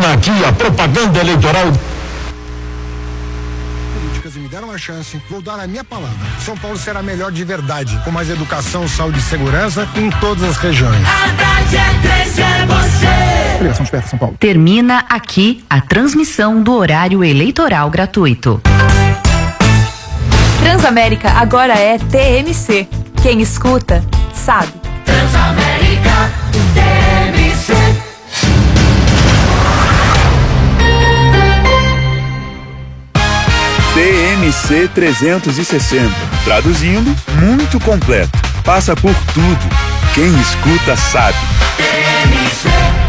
Termina aqui a propaganda eleitoral. E me deram uma chance, vou dar a minha palavra. São Paulo será melhor de verdade, com mais educação, saúde e segurança em todas as regiões. Haddad é 13 é você. Obrigação de perto, São Paulo. Termina aqui a transmissão do horário eleitoral gratuito. Transamérica agora é TMC. Quem escuta, sabe. Transamérica, TMC. TMC 360. Traduzindo, muito completo. Passa por tudo. Quem escuta sabe. TMC.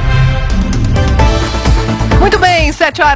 Muito bem,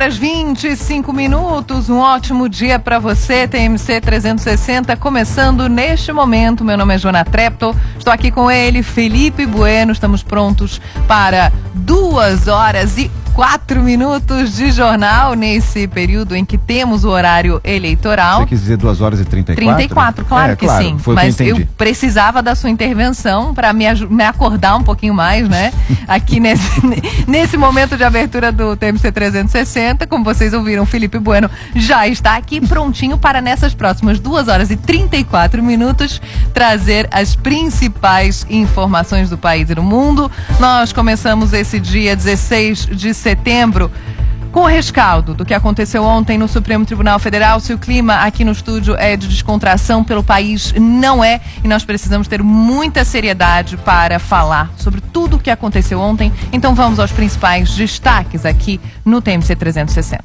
7h25. Um ótimo dia para você. TMC 360 começando neste momento. Meu nome é Joana Treptow. Estou aqui com ele, Felipe Bueno. Estamos prontos para 2h04 de jornal nesse período em que temos o horário eleitoral. Você quis dizer 2h34? 34, claro que claro, sim. Foi mas eu precisava da sua intervenção para me acordar um pouquinho mais, né? Aqui nesse momento de abertura do TMC 360, como vocês ouviram, Felipe Bueno já está aqui prontinho para nessas próximas 2h34 trazer as principais informações do país e do mundo. Nós começamos esse dia 16 de setembro com o rescaldo do que aconteceu ontem no Supremo Tribunal Federal. Se o clima aqui no estúdio é de descontração, pelo país não é, e nós precisamos ter muita seriedade para falar sobre tudo o que aconteceu ontem. Então vamos aos principais destaques aqui no TMC 360.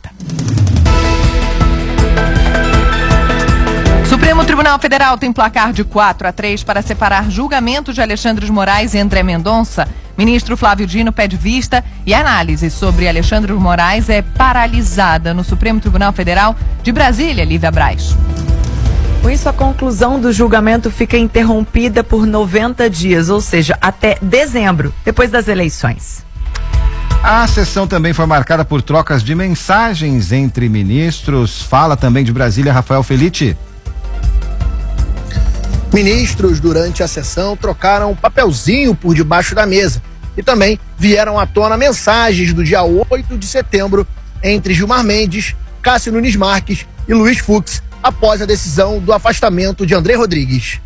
Supremo Tribunal Federal tem placar de 4-3 para separar julgamento de Alexandre de Moraes e André Mendonça. Ministro Flávio Dino pede vista e análise sobre Alexandre de Moraes é paralisada no Supremo Tribunal Federal de Brasília, Lívia Braz. Com isso, a conclusão do julgamento fica interrompida por 90 dias, ou seja, até dezembro, depois das eleições. A sessão também foi marcada por trocas de mensagens entre ministros. Fala também de Brasília, Rafael Felitti. Ministros, durante a sessão, trocaram um papelzinho por debaixo da mesa e também vieram à tona mensagens do dia 8 de setembro entre Gilmar Mendes, Cássio Nunes Marques e Luiz Fux, após a decisão do afastamento de André Rodrigues.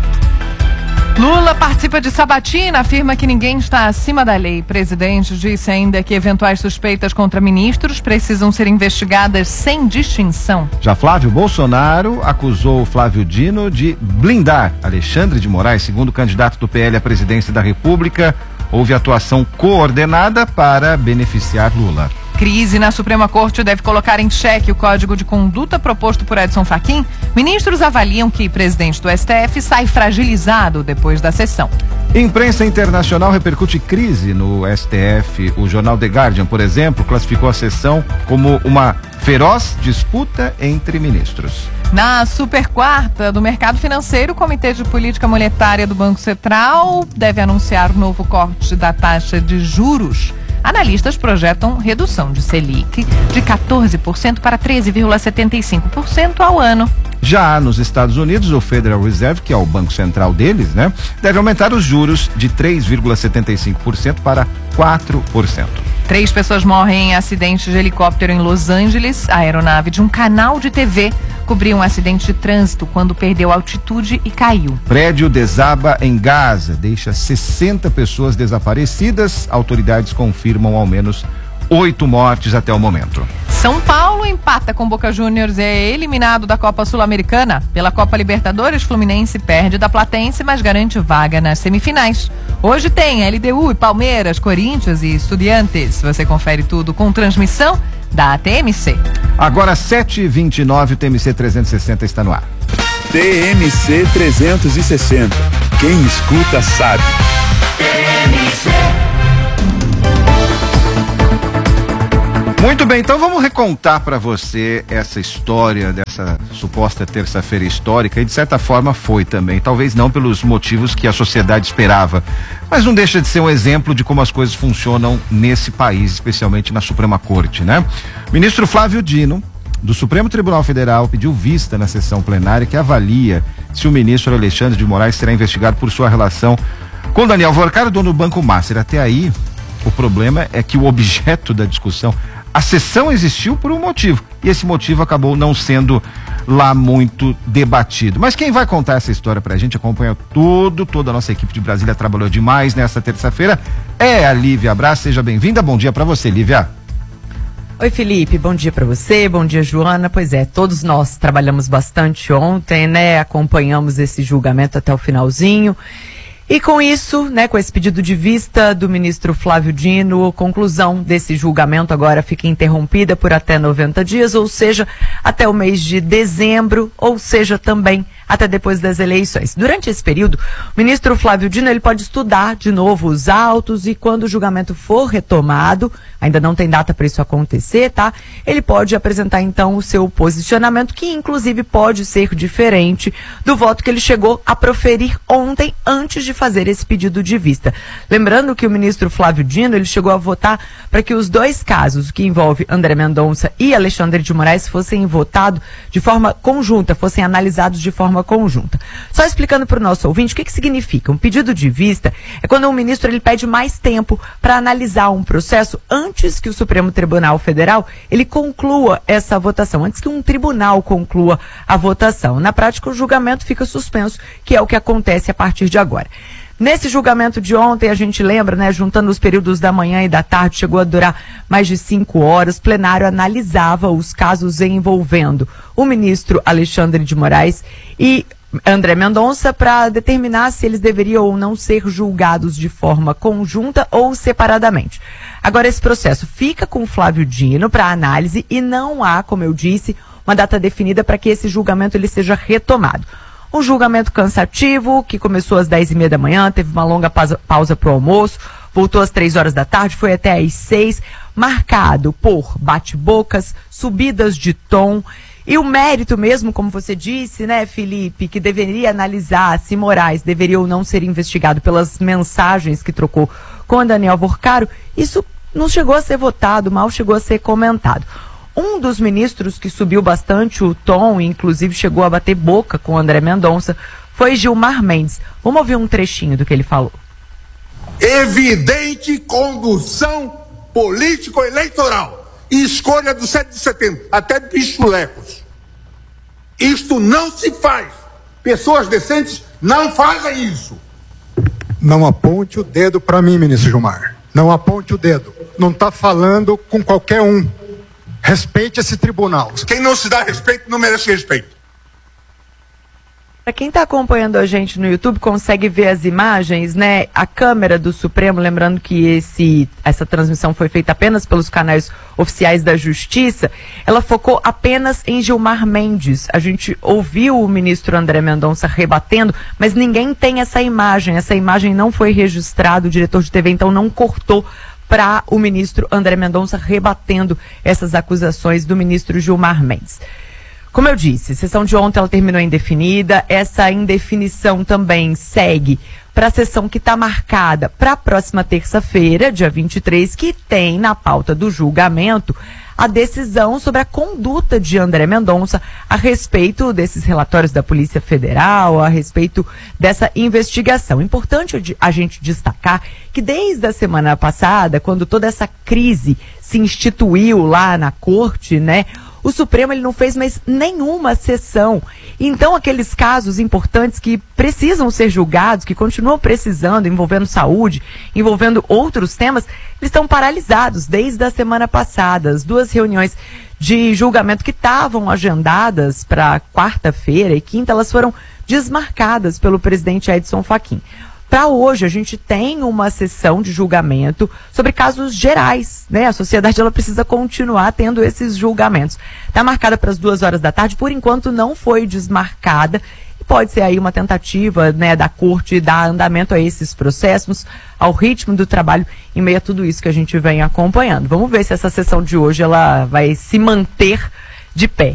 Lula participa de sabatina, afirma que ninguém está acima da lei. O presidente disse ainda que eventuais suspeitas contra ministros precisam ser investigadas sem distinção. Já Flávio Bolsonaro acusou Flávio Dino de blindar Alexandre de Moraes. Segundo o candidato do PL à presidência da República, houve atuação coordenada para beneficiar Lula. Crise na Suprema Corte deve colocar em xeque o código de conduta proposto por Edson Fachin. Ministros avaliam que o presidente do STF sai fragilizado depois da sessão. Imprensa internacional repercute crise no STF. O jornal The Guardian, por exemplo, classificou a sessão como uma feroz disputa entre ministros. Na super quarta do mercado financeiro, o Comitê de Política Monetária do Banco Central deve anunciar novo corte da taxa de juros. Analistas projetam redução de Selic de 14% para 13,75% ao ano. Já nos Estados Unidos, o Federal Reserve, que é o banco central deles, né, deve aumentar os juros de 3,75% para 4%. 3 pessoas morrem em acidente de helicóptero em Los Angeles. A aeronave de um canal de TV cobriu um acidente de trânsito quando perdeu altitude e caiu. Prédio desaba em Gaza, deixa 60 pessoas desaparecidas. Autoridades confirmam ao menos 8 mortes até o momento. São Paulo empata com Boca Juniors e é eliminado da Copa Sul-Americana. Pela Copa Libertadores, Fluminense perde da Platense, mas garante vaga nas semifinais. Hoje tem LDU e Palmeiras, Corinthians e Estudiantes. Você confere tudo com transmissão da TMC. Agora 7h29, o TMC 360 está no ar. TMC 360. Quem escuta sabe. TMC. Muito bem, então vamos recontar para você essa história dessa suposta terça-feira histórica, e de certa forma foi também, talvez não pelos motivos que a sociedade esperava, mas não deixa de ser um exemplo de como as coisas funcionam nesse país, especialmente na Suprema Corte, né? O ministro Flávio Dino, do Supremo Tribunal Federal, pediu vista na sessão plenária que avalia se o ministro Alexandre de Moraes será investigado por sua relação com Daniel Worcar, dono do Banco Master. Até aí, O problema é que o objeto da discussão, a sessão existiu por um motivo, e esse motivo acabou não sendo lá muito debatido. Mas quem vai contar essa história pra gente, acompanha toda a nossa equipe de Brasília trabalhou demais nessa terça-feira, é a Lívia Braz. Seja bem-vinda, bom dia pra você, Lívia. Oi, Felipe, bom dia para você, bom dia, Joana. Pois é, todos nós trabalhamos bastante ontem, né? Acompanhamos esse julgamento até o finalzinho. E com isso, né, com esse pedido de vista do ministro Flávio Dino, a conclusão desse julgamento agora fica interrompida por até 90 dias, ou seja, até o mês de dezembro, ou seja, também até depois das eleições. Durante esse período, o ministro Flávio Dino ele pode estudar de novo os autos e quando o julgamento for retomado, ainda não tem data para isso acontecer, tá? Ele pode apresentar então o seu posicionamento, que inclusive pode ser diferente do voto que ele chegou a proferir ontem, antes de fazer esse pedido de vista. Lembrando que o ministro Flávio Dino, ele chegou a votar para que os dois casos, que envolve André Mendonça e Alexandre de Moraes, fossem votados de forma conjunta, fossem analisados de forma conjunta. Só explicando para o nosso ouvinte o que significa. Um pedido de vista é quando o ministro ele pede mais tempo para analisar um processo antes que o Supremo Tribunal Federal ele conclua essa votação, antes que um tribunal conclua a votação. Na prática, o julgamento fica suspenso, que é o que acontece a partir de agora. Nesse julgamento de ontem, a gente lembra, né, juntando os períodos da manhã e da tarde, chegou a durar mais de 5 horas. O plenário analisava os casos envolvendo o ministro Alexandre de Moraes e André Mendonça para determinar se eles deveriam ou não ser julgados de forma conjunta ou separadamente. Agora, esse processo fica com o Flávio Dino para análise e não há, como eu disse, uma data definida para que esse julgamento ele seja retomado. Um julgamento cansativo, que começou às 10h30 da manhã, teve uma longa pausa para o almoço, voltou às 3 horas da tarde, foi até às 6, marcado por bate-bocas, subidas de tom, e o mérito mesmo, como você disse, né, Felipe, que deveria analisar se Moraes deveria ou não ser investigado pelas mensagens que trocou com a Daniel Vorcaro, isso não chegou a ser votado, mal chegou a ser comentado. Um dos ministros que subiu bastante o tom, e inclusive chegou a bater boca com o André Mendonça, foi Gilmar Mendes. Vamos ouvir um trechinho do que ele falou. Evidente condução político-eleitoral e escolha do 7 de setembro, até pichulecos. Isto não se faz. Pessoas decentes não fazem isso. Não aponte o dedo para mim, ministro Gilmar. Não aponte o dedo. Não está falando com qualquer um. Respeite esse tribunal. Quem não se dá respeito não merece respeito. Para quem está acompanhando a gente no YouTube, consegue ver as imagens, né? A câmera do Supremo, lembrando que essa transmissão foi feita apenas pelos canais oficiais da Justiça, ela focou apenas em Gilmar Mendes. A gente ouviu o ministro André Mendonça rebatendo, mas ninguém tem essa imagem não foi registrada, o diretor de TV então não cortou para o ministro André Mendonça rebatendo essas acusações do ministro Gilmar Mendes. Como eu disse, a sessão de ontem ela terminou indefinida, essa indefinição também segue para a sessão que está marcada para a próxima terça-feira, dia 23, que tem na pauta do julgamento a decisão sobre a conduta de André Mendonça a respeito desses relatórios da Polícia Federal, a respeito dessa investigação. Importante a gente destacar que desde a semana passada, quando toda essa crise se instituiu lá na corte, né, o Supremo ele não fez mais nenhuma sessão. Então, aqueles casos importantes que precisam ser julgados, que continuam precisando, envolvendo saúde, envolvendo outros temas, eles estão paralisados desde a semana passada. As 2 reuniões de julgamento que estavam agendadas para quarta-feira e quinta, elas foram desmarcadas pelo presidente Edson Fachin. Para hoje, a gente tem uma sessão de julgamento sobre casos gerais, né? A sociedade ela precisa continuar tendo esses julgamentos. Está marcada para as 2 horas da tarde, por enquanto não foi desmarcada. E pode ser aí uma tentativa, né, da corte dar andamento a esses processos, ao ritmo do trabalho, em meio a tudo isso que a gente vem acompanhando. Vamos ver se essa sessão de hoje ela vai se manter de pé.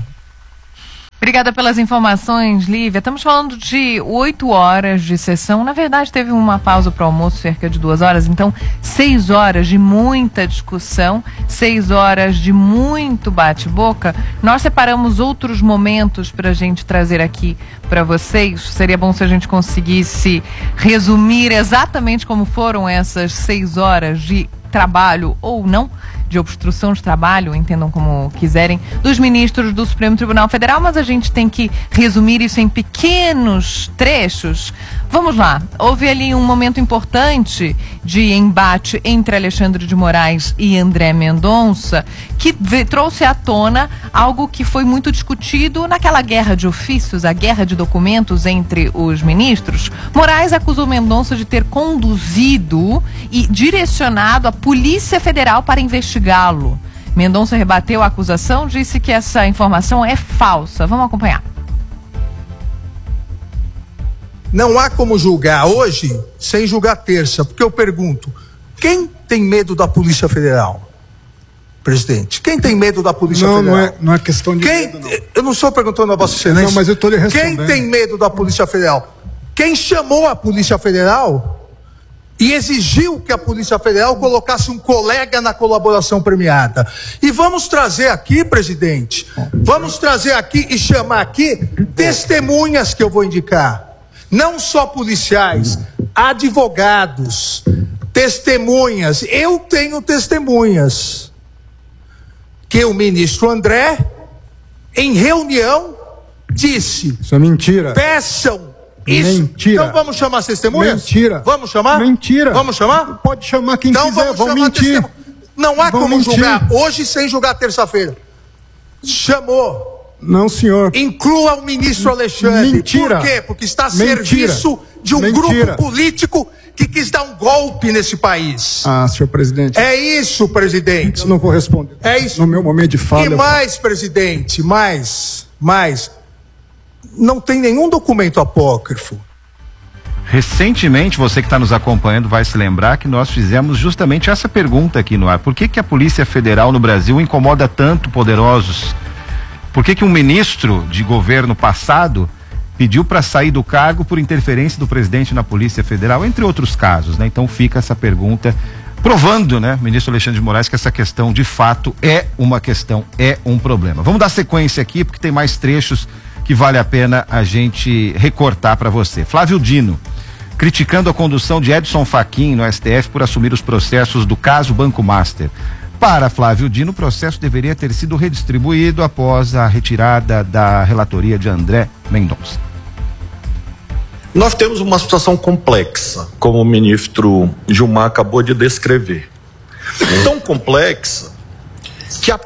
Obrigada pelas informações, Lívia. Estamos falando de 8 horas de sessão. Na verdade, teve uma pausa para o almoço, cerca de 2 horas. Então, 6 horas de muita discussão, 6 horas de muito bate-boca. Nós separamos outros momentos para a gente trazer aqui para vocês. Seria bom se a gente conseguisse resumir exatamente como foram essas 6 horas de trabalho ou não, de obstrução de trabalho, entendam como quiserem, dos ministros do Supremo Tribunal Federal, mas a gente tem que resumir isso em pequenos trechos. Vamos lá, houve ali um momento importante de embate entre Alexandre de Moraes e André Mendonça, que trouxe à tona algo que foi muito discutido naquela guerra de ofícios, a guerra de documentos entre os ministros. Moraes acusou Mendonça de ter conduzido e direcionado a Polícia Federal para investigá-lo. Mendonça rebateu a acusação, disse que essa informação é falsa. Vamos acompanhar. Não há como julgar hoje sem julgar terça, porque eu pergunto, quem tem medo da Polícia Federal? Presidente, quem tem medo da Polícia Federal? Não é questão de medo, não. Eu não estou perguntando a Vossa Excelência. Não, mas eu estou lhe respondendo. Quem tem medo da Polícia Federal? Quem chamou a Polícia Federal e exigiu que a Polícia Federal colocasse um colega na colaboração premiada. E vamos trazer aqui, presidente, vamos trazer aqui e chamar aqui testemunhas que eu vou indicar. Não só policiais, advogados, testemunhas. Eu tenho testemunhas que o ministro André, em reunião, disse... Isso é mentira. Peçam isso. Mentira. Então vamos chamar as testemunhas? Mentira. Vamos chamar? Mentira. Vamos chamar? Pode chamar quem então quiser, vão mentir. Não há vão como mentir. julgar hoje sem julgar terça-feira. Chamou. Não, senhor. Inclua o ministro Alexandre. Mentira. Por quê? Porque está a Mentira. serviço de um grupo político que quis dar um golpe nesse país. Ah, senhor presidente. É isso, presidente. Eu não vou responder. É isso. No meu momento de fala. E mais, presidente, mais. Não tem nenhum documento apócrifo. Recentemente, você que está nos acompanhando vai se lembrar que nós fizemos justamente essa pergunta aqui no ar. Por que a Polícia Federal no Brasil incomoda tanto poderosos? Por que um ministro de governo passado pediu para sair do cargo por interferência do presidente na Polícia Federal, entre outros casos, né? Então fica essa pergunta, provando, né, ministro Alexandre de Moraes, que essa questão de fato é uma questão, é um problema. Vamos dar sequência aqui, porque tem mais trechos que vale a pena a gente recortar para você. Flávio Dino, criticando a condução de Edson Fachin no STF por assumir os processos do caso Banco Master. Para Flávio Dino, o processo deveria ter sido redistribuído após a retirada da relatoria de André Mendonça. Nós temos uma situação complexa, como o ministro Gilmar acabou de descrever. Tão complexa que a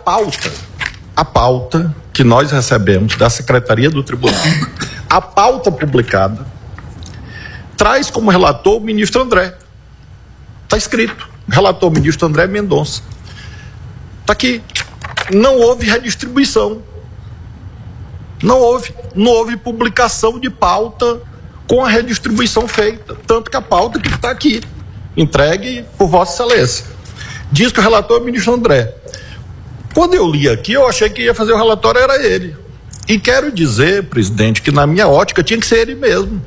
pauta que nós recebemos da Secretaria do Tribunal, a pauta publicada, traz como relator o ministro André. Está escrito, relator o ministro André Mendonça. Está aqui. Não houve redistribuição. Não houve publicação de pauta com a redistribuição feita. Tanto que a pauta que está aqui, entregue por Vossa Excelência. Diz que o relator é o ministro André. Quando eu li aqui, eu achei que ia fazer o relatório, era ele. E quero dizer, presidente, que na minha ótica tinha que ser ele mesmo.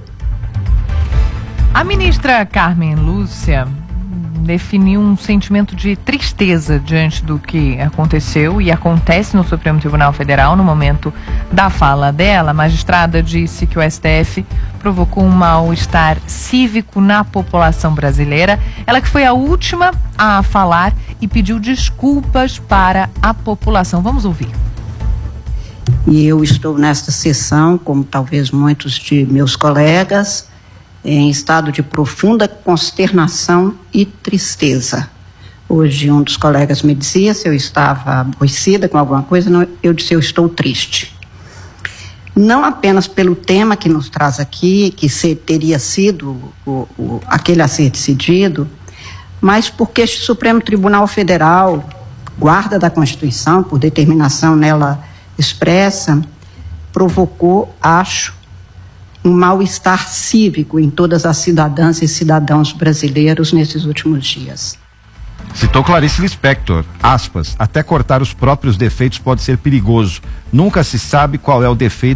A ministra Carmen Lúcia definiu um sentimento de tristeza diante do que aconteceu e acontece no Supremo Tribunal Federal no momento da fala dela. A magistrada disse que o STF provocou um mal-estar cívico na população brasileira. Ela que foi a última a falar e pediu desculpas para a população. Vamos ouvir. E eu estou nesta sessão, como talvez muitos de meus colegas, em estado de profunda consternação e tristeza. Hoje um dos colegas me dizia se eu estava aborrecida com alguma coisa, não, eu disse eu estou triste. Não apenas pelo tema que nos traz aqui, que teria sido aquele a ser decidido, mas porque este Supremo Tribunal Federal, guarda da Constituição, por determinação nela expressa, provocou, acho, um mal-estar cívico em todas as cidadãs e cidadãos brasileiros nesses últimos dias. Citou Clarice Lispector, aspas, até cortar os próprios defeitos pode ser perigoso. Nunca se sabe qual é o defeito